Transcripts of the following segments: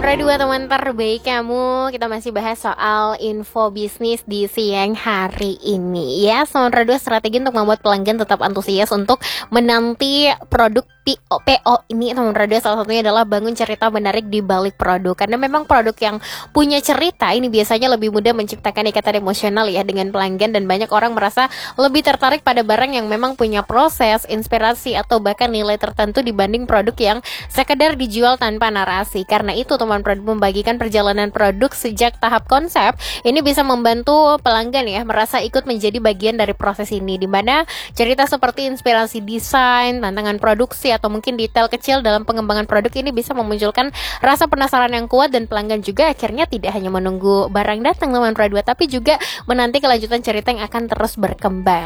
Sondra dua teman terbaik kamu. Kita masih bahas soal info bisnis di siang hari ini ya. Sondra dua strategi untuk membuat pelanggan tetap antusias untuk menanti produk PO ini. Sondra dua salah satunya adalah bangun cerita menarik di balik produk. Karena memang produk yang punya cerita ini biasanya lebih mudah menciptakan ikatan emosional ya dengan pelanggan, dan banyak orang merasa lebih tertarik pada barang yang memang punya proses, inspirasi atau bahkan nilai tertentu dibanding produk yang sekedar dijual tanpa narasi. Karena itu teman produk membagikan perjalanan produk sejak tahap konsep ini bisa membantu pelanggan ya merasa ikut menjadi bagian dari proses ini, di mana cerita seperti inspirasi desain, tantangan produksi atau mungkin detail kecil dalam pengembangan produk ini bisa memunculkan rasa penasaran yang kuat, dan pelanggan juga akhirnya tidak hanya menunggu barang datang teman produk, tapi juga menanti kelanjutan cerita yang akan terus berkembang.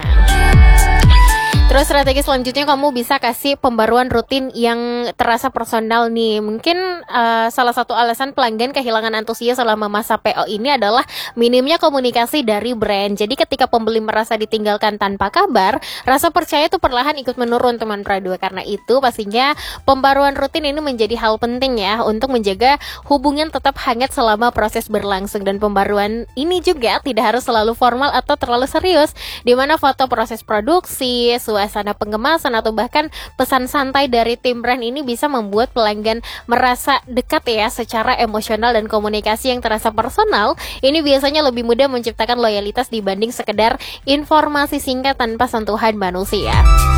Terus strategi selanjutnya kamu bisa kasih pembaruan rutin yang terasa personal nih. Mungkin salah satu alasan pelanggan kehilangan antusias selama masa PO ini adalah minimnya komunikasi dari brand. Jadi ketika pembeli merasa ditinggalkan tanpa kabar, rasa percaya itu perlahan ikut menurun teman Pradua. Karena itu pastinya pembaruan rutin ini menjadi hal penting ya untuk menjaga hubungan tetap hangat selama proses berlangsung. Dan pembaruan ini juga tidak harus selalu formal atau terlalu serius, di mana foto proses produksi, suasana pengemasan atau bahkan pesan santai dari tim brand ini bisa membuat pelanggan merasa dekat ya secara emosional, dan komunikasi yang terasa personal ini biasanya lebih mudah menciptakan loyalitas dibanding sekedar informasi singkat tanpa sentuhan manusia.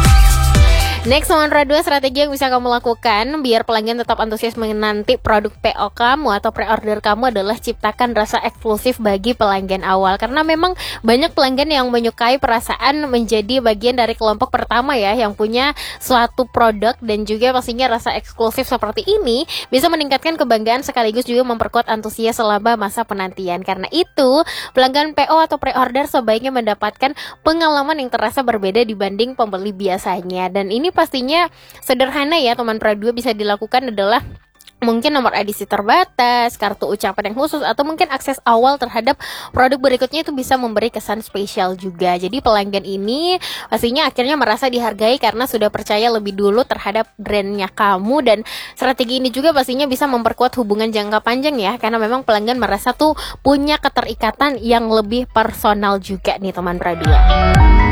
Next, nomor 2 strategi yang bisa kamu lakukan biar pelanggan tetap antusias menanti produk PO kamu atau pre-order kamu adalah ciptakan rasa eksklusif bagi pelanggan awal. Karena memang banyak pelanggan yang menyukai perasaan menjadi bagian dari kelompok pertama ya yang punya suatu produk, dan juga pastinya rasa eksklusif seperti ini bisa meningkatkan kebanggaan sekaligus juga memperkuat antusias selama masa penantian. Karena itu, pelanggan PO atau pre-order sebaiknya mendapatkan pengalaman yang terasa berbeda dibanding pembeli biasanya. Dan ini pastinya sederhana ya teman Pradua, bisa dilakukan adalah mungkin nomor edisi terbatas, kartu ucapan yang khusus, atau mungkin akses awal terhadap produk berikutnya itu bisa memberi kesan spesial juga. Jadi pelanggan ini pastinya akhirnya merasa dihargai karena sudah percaya lebih dulu terhadap brandnya kamu, dan strategi ini juga pastinya bisa memperkuat hubungan jangka panjang ya, karena memang pelanggan merasa tuh punya keterikatan yang lebih personal juga nih teman Pradua.